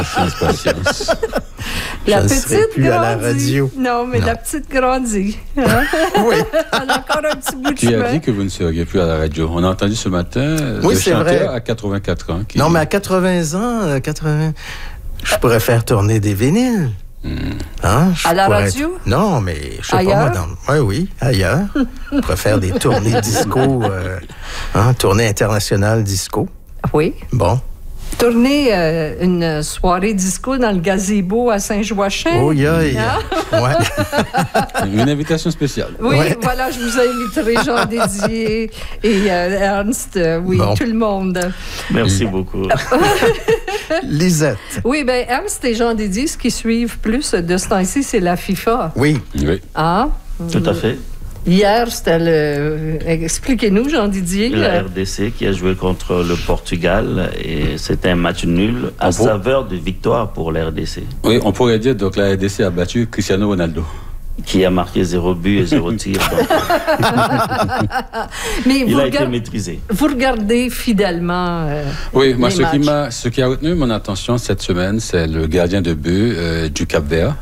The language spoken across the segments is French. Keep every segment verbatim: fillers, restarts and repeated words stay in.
Patience, patience. La Je ne petite serai plus grandit. à la radio. Non, mais Non. la petite grandit. Hein? Oui. Elle a encore un petit bout de Qui a chemin. dit que vous ne seriez plus à la radio? On a entendu ce matin euh, Oui, le c'est chanteur vrai. à quatre-vingt-quatre ans. Qui... Non, mais à quatre-vingts ans, euh, quatre-vingts, je pourrais faire tourner des vinyles. Hmm. Hein? Je À la pourrais radio? être- Non, mais je sais Ailleurs? pas, moi. Dans... Oui, oui, ailleurs. Je pourrais faire des tournées disco, euh, hein, tournées internationales disco. Oui. Bon. Tourner euh, une soirée disco dans le gazebo à Saint-Joachim. Oh, yeah, yeah. Ouais. Une invitation spéciale. Oui, Ouais. voilà, je vous inviterai Jean Dédier et euh, Ernst, euh, oui, Bon. tout le monde. Merci beaucoup. Lisette. Oui, bien, Ernst et Jean Dédier, ce qui suivent plus de ce temps-ci, c'est la FIFA. Oui. Oui. Ah? Tout à fait. Hier, c'était le... Expliquez-nous, Jean Didier. La R D C qui a joué contre le Portugal et c'était un match nul à Ah bon? saveur de victoire pour la R D C Oui, on pourrait dire donc la R D C a battu Cristiano Ronaldo. qui a marqué zéro but et zéro tir. Donc, Mais il vous, a été regard- maîtrisé. vous regardez fidèlement. euh, Oui, moi, les ce qui, matchs. m'a, ce qui a retenu mon attention cette semaine, c'est le gardien de but euh, du Cap-Vert,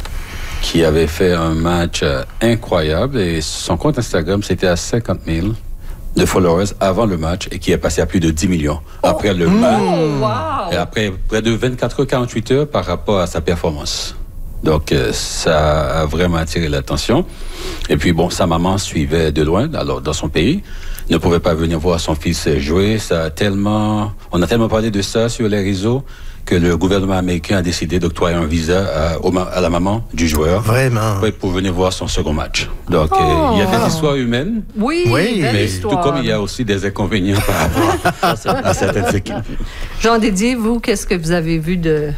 qui avait fait un match euh, incroyable. Et son compte Instagram, c'était à cinquante mille de followers avant le match et qui est passé à plus de dix millions après le match. Oh, wow! Et après près de vingt-quatre heures, quarante-huit heures par rapport à sa performance. Donc, euh, ça a vraiment attiré l'attention. Et puis, bon, sa maman suivait de loin, alors dans son pays, ne pouvait pas venir voir son fils jouer. Ça a tellement, on a tellement parlé de ça sur les réseaux que le gouvernement américain a décidé d'octroyer un visa à, au ma- à la maman du joueur. Vraiment. Oui, pour venir voir son second match. Donc, Oh. euh, il y a des histoires humaines, Oui, Oui, belle mais histoire. tout comme il y a aussi des inconvénients par rapport à certaines équipes. Jean Didier, vous, qu'est-ce que vous avez vu de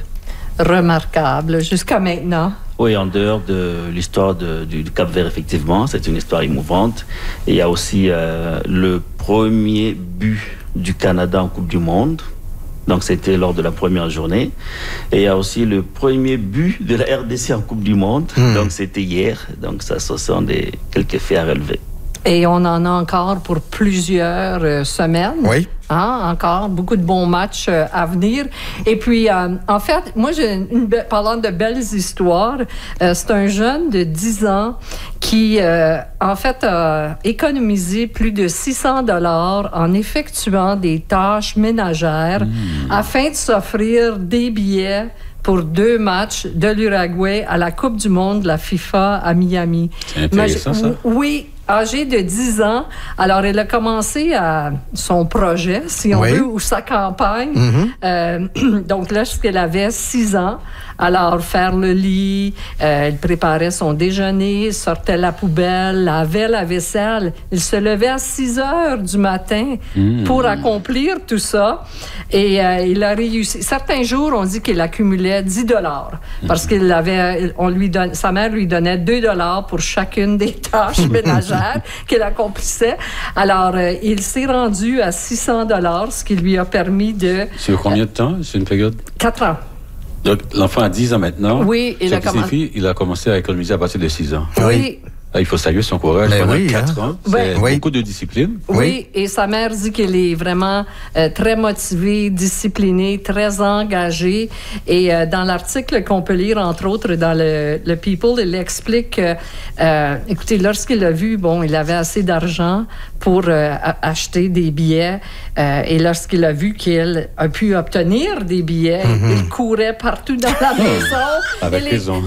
remarquable jusqu'à maintenant? Oui, en dehors de l'histoire de- du, du Cap-Vert, effectivement, c'est une histoire émouvante. Et il y a aussi euh, le premier but du Canada en Coupe du Monde. Donc, c'était lors de la première journée. Et il y a aussi le premier but de la R D C en Coupe du Monde. Hmm. Donc, c'était hier. Donc, ça, ce sont des, quelques faits à relever. Et on en a encore pour plusieurs euh, semaines. Oui. Hein, encore beaucoup de bons matchs euh, à venir. Et puis, euh, en fait, moi, j'ai une be- parlant de belles histoires, euh, c'est un jeune de dix ans qui, euh, en fait, a économisé plus de six cents dollars en effectuant des tâches ménagères afin de s'offrir des billets pour deux matchs de l'Uruguay à la Coupe du monde de la FIFA à Miami. C'est intéressant, ça. Oui, âgée de dix ans. Alors, elle a commencé à son projet, si on Oui. veut, ou sa campagne. Mhm. Euh, donc, lorsqu'elle avait six ans, alors faire le lit, euh, elle préparait son déjeuner, sortait la poubelle, lavait la vaisselle. Elle se levait à six heures du matin Mmh. pour accomplir tout ça. Et euh, il a réussi. Certains jours, on dit qu'il accumulait dix dollars parce qu'il avait, on lui donne, sa mère lui donnait deux dollars pour chacune des tâches ménagères qu'il accomplissait. Alors, euh, il s'est rendu à six cents dollars, ce qui lui a permis de Sur combien de temps? C'est une période? quatre ans. Donc, l'enfant a dix ans maintenant. Oui, il Ce a qui commencé- signifie il a commencé à économiser à partir de six ans. Oui. Ah, il faut saluer son courage Mais pendant oui, quatre hein. ans. C'est Ben, oui. beaucoup de discipline. Oui, Oui. et sa mère dit qu'elle est vraiment euh, très motivée, disciplinée, très engagée. Et euh, dans l'article qu'on peut lire, entre autres, dans le, le People, il explique que, euh, écoutez, lorsqu'il a vu, bon, il avait assez d'argent pour euh, a- acheter des billets. euh, et lorsqu'il a vu qu'elle a pu obtenir des billets, il courait partout dans la maison. Avec Il est- raison.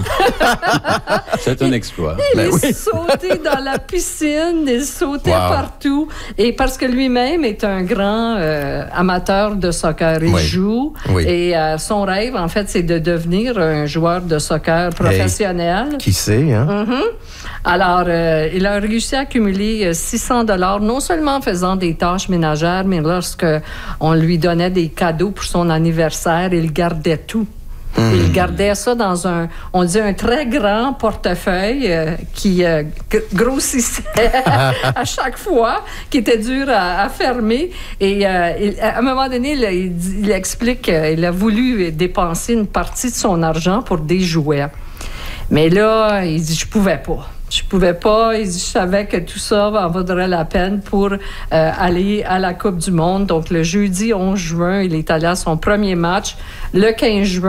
C'est un exploit. il Ben est oui. sauté dans la piscine, il sautait Wow. partout. Et parce que lui-même est un grand euh, amateur de soccer, il Oui. joue. Oui. Et euh, son rêve, en fait, c'est de devenir un joueur de soccer professionnel. Qui sait, hein? Mhm. Alors, euh, il a réussi à accumuler euh, six cents dollars, non seulement en faisant des tâches ménagères, mais lorsque on lui donnait des cadeaux pour son anniversaire, il gardait tout. Il gardait ça dans un, on dit un très grand portefeuille euh, qui euh, gr- grossissait à chaque fois, qui était dur à, à fermer. Et euh, il- à un moment donné, il, il dit- il explique qu'il a voulu dépenser une partie de son argent pour des jouets. Mais là, il dit, je pouvais pas. Je pouvais pas. Il dit, je savais que tout ça en vaudrait la peine pour euh, aller à la Coupe du monde. Donc, le jeudi onze juin, il est allé à son premier match. Le quinze juin,